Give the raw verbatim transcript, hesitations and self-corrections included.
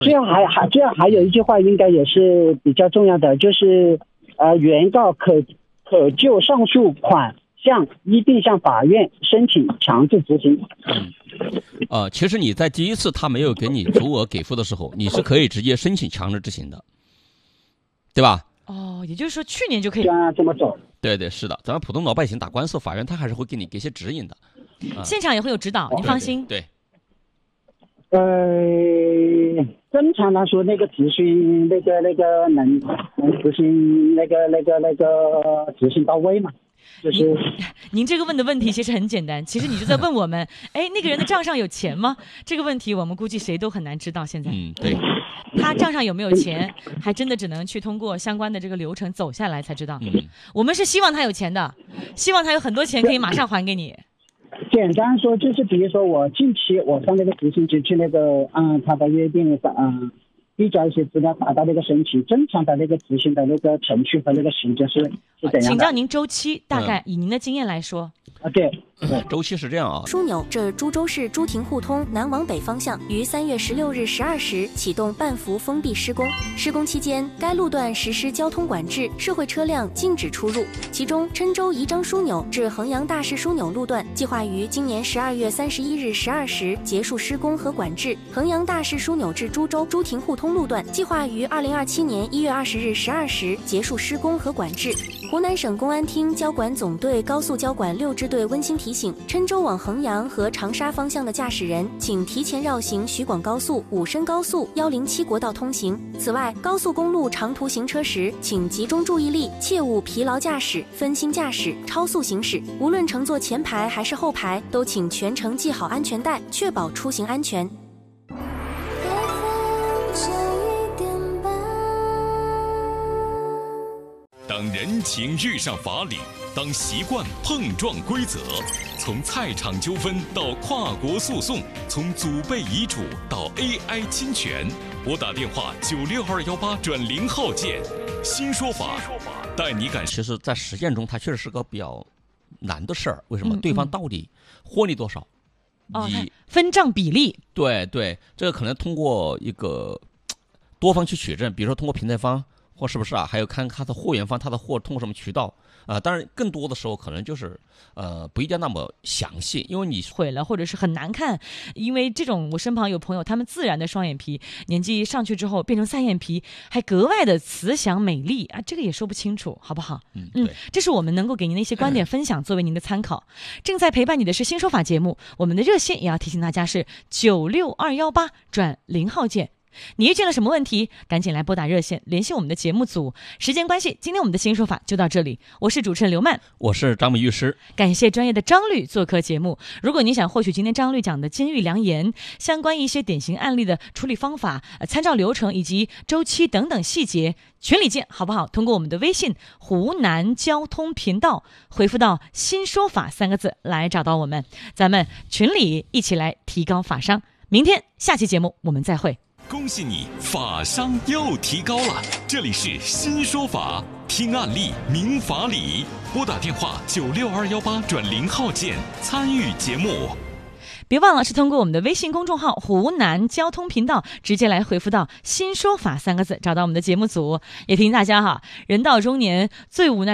最后还还最后还有一句话，应该也是比较重要的，就是呃，原告可可就上述款项一并向法院申请强制执行。 嗯，呃，其实你在第一次他没有给你足额给付的时候，你是可以直接申请强制执行的，对吧？ 哦，也就是说去年就可以这么走。 对对，是的，咱们普通老百姓打官司，法院他还是会给你给些指引的， 啊、现场也会有指导，你放心。 对。对呃，正常来说，那个执行那个那个能能执行那个那个那个执行到位嘛？就是您您这个问的问题其实很简单，其实你就在问我们，哎，那个人的账上有钱吗？这个问题我们估计谁都很难知道。现在， 嗯，对， 他账上有没有钱，还真的只能去通过相关的这个流程走下来才知道。 嗯， 我们是希望他有钱的，希望他有很多钱可以马上还给你。 简单说就是，比如说我近期我上那个执行局去那个按、嗯、他的约定嗯递交一些资料，达到那个申请，正常的那个执行的那个程序和那个时间是是怎样的？ 请教您周期，大概以您的经验来说。 啊，对。 周期是这样啊， 枢纽至株洲市诸亭互通南往北方向于三月十六日十二时启动半幅封闭施工。施工期间，该路段实施交通管制，社会车辆禁止出入。其中，郴州宜章枢纽至衡阳大市枢纽路段计划于今年十二月三十一日十二时结束施工和管制；衡阳大市枢纽至株洲诸亭互通路段计划于二零二七年一月二十日十二时结束施工和管制。湖南省公安厅交管总队高速交管六支队温馨提醒：郴州往衡阳和长沙方向的驾驶人，请提前绕行徐广高速、武深高速、一零七国道通行。此外，高速公路长途行车时，请集中注意力，切勿疲劳驾驶、分心驾驶、超速行驶。无论乘坐前排还是后排，都请全程系好安全带，确保出行安全。 当人情遇上法理，当习惯碰撞规则，从菜场纠纷到跨国诉讼，从祖辈遗嘱到 A I 侵权，拨打电话九六二幺八转零号键，新说法带你感受。 其实，在实践中，它确实是个比较难的事儿。为什么？ 嗯嗯对方到底获利多少？ 哦， 以分账比例。 对对，这个可能通过一个多方去取证，比如说通过平台方。或是不是啊？还有看他的货源方，他的货通过什么渠道啊、呃？当然，更多的时候可能就是呃，不一定那么详细，因为你毁了或者是很难看。因为这种，我身旁有朋友，他们自然的双眼皮，年纪上去之后变成三眼皮，还格外的慈祥美丽啊，这个也说不清楚，好不好？ 嗯嗯，这是我们能够给您的一些观点分享，作为您的参考。正在陪伴你的是新说法节目，我们的热线也要提醒大家是九六二幺八转零号键。你遇见了什么问题？赶紧来拨打热线联系我们的节目组。时间关系，今天我们的新说法就到这里。我是主持人刘曼， 我是张美律师。 感谢专业的张律做客节目。如果你想获取今天张律讲的金玉良言，相关一些典型案例的处理方法、呃、参照流程以及周期等等细节，群里见好不好？通过我们的微信湖南交通频道回复到新说法三个字来找到我们，咱们群里一起来提高法商。明天下期节目我们再会。 恭喜你，法商又提高了！这里是新说法，听案例明法理，拨打电话九六二幺八转零号键参与节目。 别忘了是通过我们的微信公众号湖南交通频道直接来回复到新说法三个字找到我们的节目组。也提醒大家哈，人到中年最无奈